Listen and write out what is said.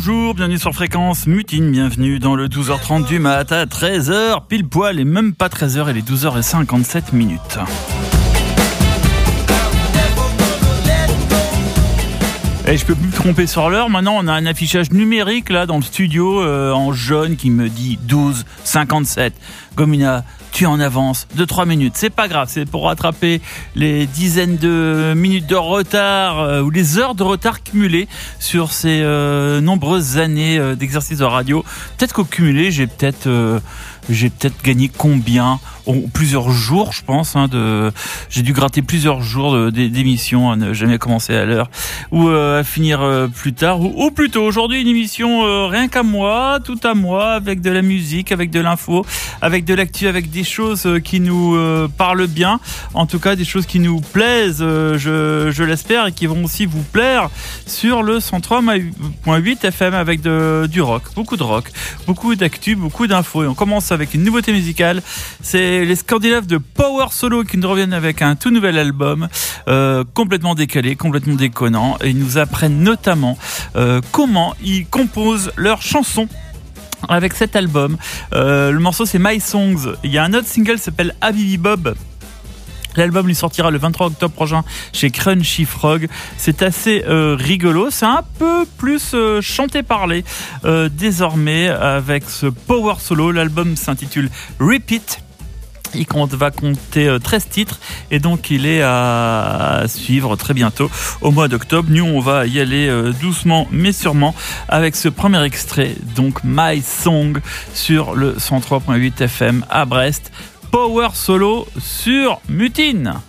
bonjour, bienvenue sur Fréquence Mutine, bienvenue dans le 12h30 du mat à 13h, pile poil, et même pas 13h, il est 12h57 minutes. Et je peux plus me tromper sur l'heure. Maintenant, on a un affichage numérique là dans le studio en jaune qui me dit 12h57. Gomina, tu es en avance de 3 minutes. C'est pas grave, c'est pour rattraper les dizaines de minutes de retard ou les heures de retard cumulées sur ces nombreuses années d'exercice de radio. Peut-être qu'au cumulé, j'ai peut-être gagné combien ? Plusieurs jours, je pense. J'ai dû gratter plusieurs jours d'émission à ne jamais commencer à l'heure ou à finir plus tard ou plus tôt. Aujourd'hui, une émission rien qu'à moi, tout à moi, avec de la musique, avec de l'info, avec de l'actu, avec des choses qui nous parlent bien. En tout cas, des choses qui nous plaisent, je l'espère, et qui vont aussi vous plaire sur le 103.8 FM avec du rock, beaucoup d'actu, beaucoup d'infos. Et on commence avec une nouveauté musicale. C'est les Scandinaves de Power Solo qui nous reviennent avec un tout nouvel album complètement décalé, complètement déconnant, et ils nous apprennent notamment comment ils composent leurs chansons avec cet album. Le morceau c'est My Songs. Il y a un autre single qui s'appelle Habibi Bob. L'album lui sortira le 23 octobre prochain chez Crunchy Frog. C'est assez rigolo. C'est un peu plus chanté-parlé désormais avec ce Power Solo. L'album s'intitule Repeat. Il va compter 13 titres et donc il est à suivre très bientôt au mois d'octobre. Nous on va y aller doucement mais sûrement avec ce premier extrait, donc My Song sur le 103.8 FM à Brest. Power Solo sur Mutine.